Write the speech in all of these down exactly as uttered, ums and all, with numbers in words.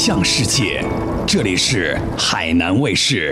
向世界，这里是海南卫视。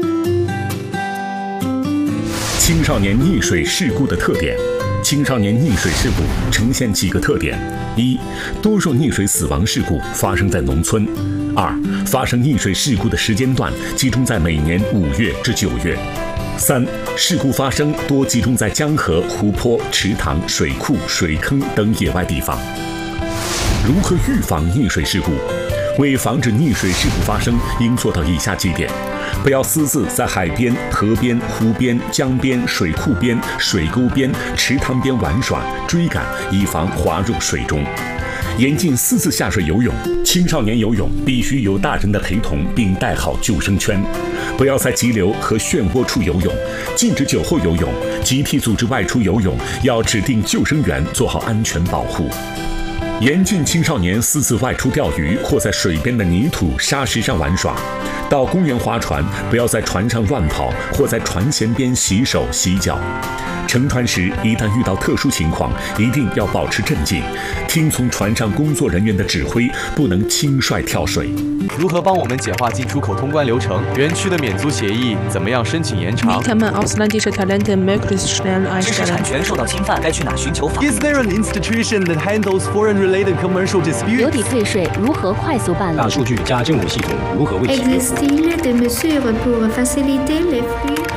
青少年溺水事故的特点。青少年溺水事故呈现几个特点：一、多数溺水死亡事故发生在农村；二、发生溺水事故的时间段集中在每年五月至九月；三、事故发生多集中在江河、湖泊、池塘、水库、水坑等野外地方。如何预防溺水事故？为防止溺水事故发生，应做到以下几点：不要私自在海边、河边、湖边、江边、水库边、水沟边、池塘边玩耍、追赶，以防滑入水中。严禁私自下水游泳，青少年游泳必须有大人的陪同，并带好救生圈。不要在急流和漩涡处游泳，禁止酒后游泳。集体组织外出游泳，要指定救生员做好安全保护。严禁青少年私自外出钓鱼或在水边的泥土、沙石上玩耍。到公园划船，不要在船上乱跑或在船舷边洗手洗脚。乘船时，一旦遇到特殊情况，一定要保持镇静，听从船上工作人员的指挥，不能轻率跳水。 如何帮我们简化进出口通关流程？园区的免租协议怎么样申请延长？ Wie kann man ausländische Talente möglichst schnell 知识 einstellen? 产权受到侵犯，该去哪寻求法？ Is there an institution that handles foreign-related commercial 流 disputes? 抵退税如何快速办理？ 大数据加政务系统如何为其 Existe-t-il des mesures pour faciliter les flux